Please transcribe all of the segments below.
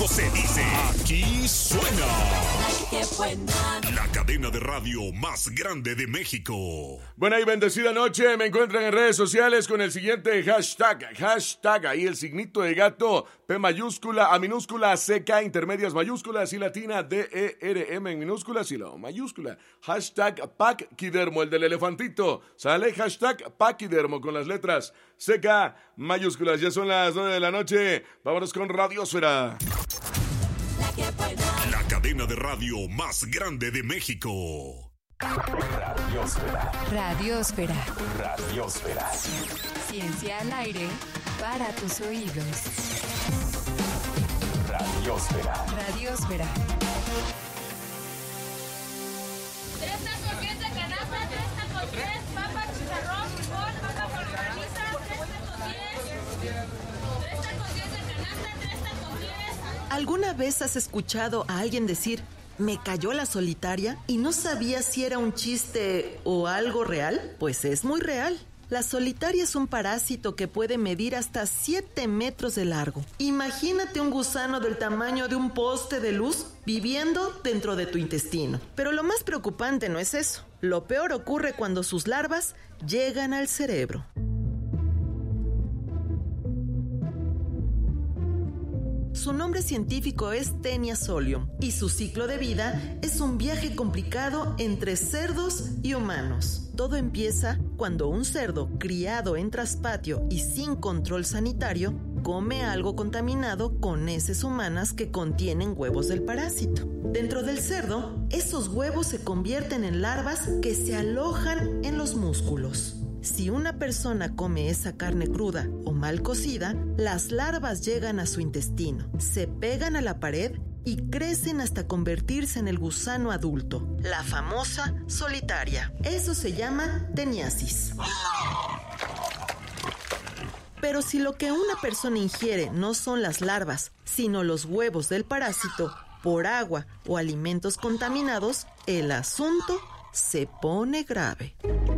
México se dice, aquí suena. La cadena de radio más grande de México. Buena y bendecida noche. Me encuentran en redes sociales con el siguiente hashtag. Ahí el signito de gato, P mayúscula, A minúscula, CK, intermedias mayúsculas y latina, DERM en minúsculas y la O mayúscula. Hashtag Paquidermo, el del elefantito. Sale hashtag Paquidermo con las letras CK mayúsculas. Ya son las 9 de la noche. Vámonos con Radiosfera. La cadena de radio más grande de México. Radiosfera. Ciencia al aire para tus oídos. Radiosfera. 3 tacos 10 de canasta, 3 tacos 10, papa, chicharrón, frijol, papa con longaniza, 3 tacos 10. 3 tacos 10 de canasta, 3 tacos 10. ¿Alguna vez has escuchado a alguien decir, me cayó la solitaria y no sabía si era un chiste o algo real? Pues es muy real. La solitaria es un parásito que puede medir hasta 7 metros de largo. Imagínate un gusano del tamaño de un poste de luz viviendo dentro de tu intestino. Pero lo más preocupante no es eso. Lo peor ocurre cuando sus larvas llegan al cerebro. Su nombre científico es Taenia solium y su ciclo de vida es un viaje complicado entre cerdos y humanos. Todo empieza cuando un cerdo criado en traspatio y sin control sanitario come algo contaminado con heces humanas que contienen huevos del parásito. Dentro del cerdo, esos huevos se convierten en larvas que se alojan en los músculos. Si una persona come esa carne cruda o mal cocida, las larvas llegan a su intestino, se pegan a la pared y crecen hasta convertirse en el gusano adulto, la famosa solitaria. Eso se llama teniasis. Pero si lo que una persona ingiere no son las larvas, sino los huevos del parásito, por agua o alimentos contaminados, el asunto se pone grave.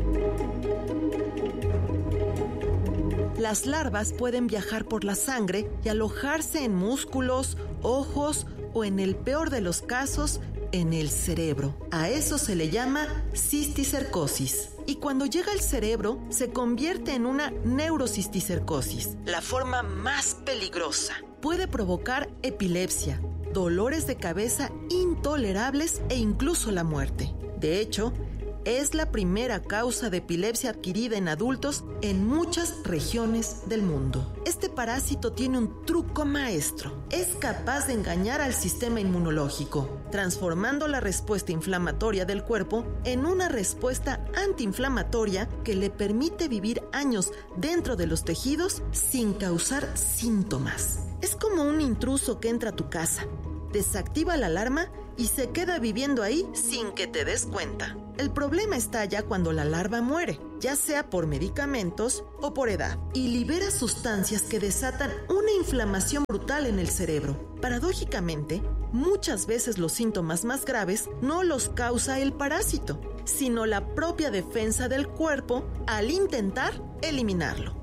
Las larvas pueden viajar por la sangre y alojarse en músculos, ojos o, en el peor de los casos, en el cerebro. A eso se le llama cisticercosis. Y cuando llega al cerebro, se convierte en una neurocisticercosis, la forma más peligrosa. Puede provocar epilepsia, dolores de cabeza intolerables e incluso la muerte. De hecho, es la primera causa de epilepsia adquirida en adultos en muchas regiones del mundo. Este parásito tiene un truco maestro. Es capaz de engañar al sistema inmunológico, transformando la respuesta inflamatoria del cuerpo en una respuesta antiinflamatoria que le permite vivir años dentro de los tejidos sin causar síntomas. Es como un intruso que entra a tu casa, desactiva la alarma y se queda viviendo ahí sin que te des cuenta. El problema está ya cuando la larva muere, ya sea por medicamentos o por edad, y libera sustancias que desatan una inflamación brutal en el cerebro. Paradójicamente, muchas veces los síntomas más graves no los causa el parásito, sino la propia defensa del cuerpo al intentar eliminarlo.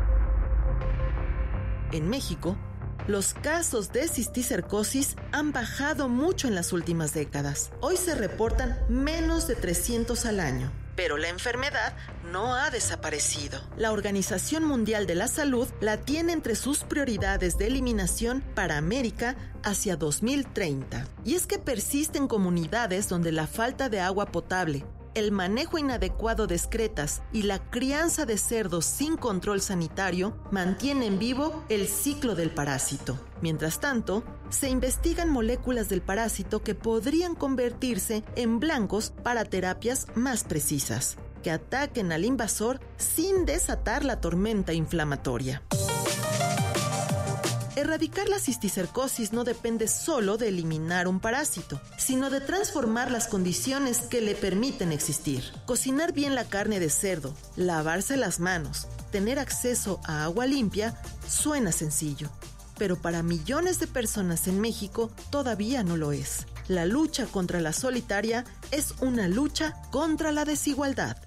En México, los casos de cisticercosis han bajado mucho en las últimas décadas. Hoy se reportan menos de 300 al año. Pero la enfermedad no ha desaparecido. La Organización Mundial de la Salud la tiene entre sus prioridades de eliminación para América hacia 2030. Y es que persisten comunidades donde la falta de agua potable, el manejo inadecuado de excretas y la crianza de cerdos sin control sanitario mantienen vivo el ciclo del parásito. Mientras tanto, se investigan moléculas del parásito que podrían convertirse en blancos para terapias más precisas, que ataquen al invasor sin desatar la tormenta inflamatoria. Erradicar la cisticercosis no depende solo de eliminar un parásito, sino de transformar las condiciones que le permiten existir. Cocinar bien la carne de cerdo, lavarse las manos, tener acceso a agua limpia, suena sencillo. Pero para millones de personas en México todavía no lo es. La lucha contra la solitaria es una lucha contra la desigualdad.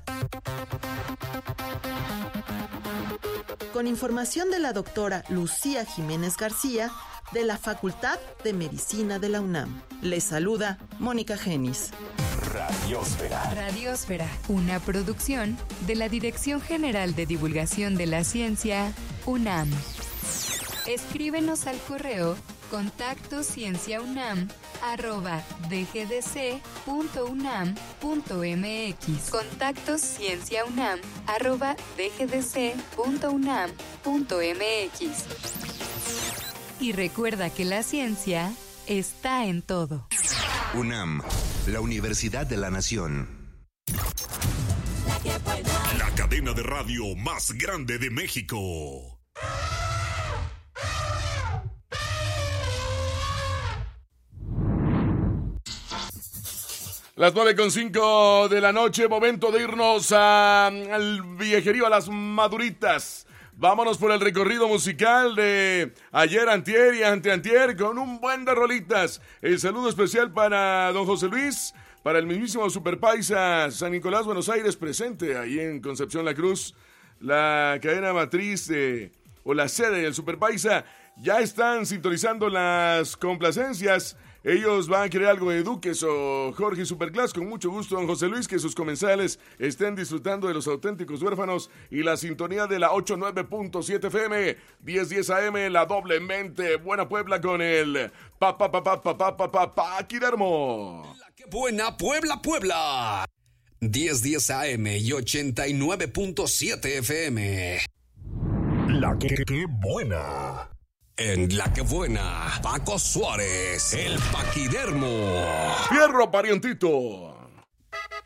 Con información de la doctora Lucía Jiménez García, de la Facultad de Medicina de la UNAM. Les saluda Mónica Genis. Radiósfera. Radiósfera, una producción de la Dirección General de Divulgación de la Ciencia, UNAM. Escríbenos al correo contactoscienciaunam@dgdc.unam.mx. contactoscienciaunam@dgdc.unam.mx. Y recuerda que la ciencia está en todo. UNAM, la Universidad de la Nación. La cadena de radio más grande de México. Las 9:05 de la noche, momento de irnos al viejerío, a las maduritas. Vámonos por el recorrido musical de ayer, antier y anteantier con un buen de rolitas. El saludo especial para don José Luis, para el mismísimo Superpaisa San Nicolás, Buenos Aires, presente ahí en Concepción La Cruz. La cadena matriz o la sede del Superpaisa ya están sintonizando las complacencias. Ellos van a querer algo de Duques o Jorge Superclass. Con mucho gusto, don José Luis, que sus comensales estén disfrutando de los auténticos huérfanos y la sintonía de la 89.7 FM, 1010 AM, la doblemente buena Puebla con el Paquidermo. La que buena Puebla. 1010 AM y 89.7 FM. La que buena. En La que buena, Paco Suárez, el Paquidermo. Fierro parientito.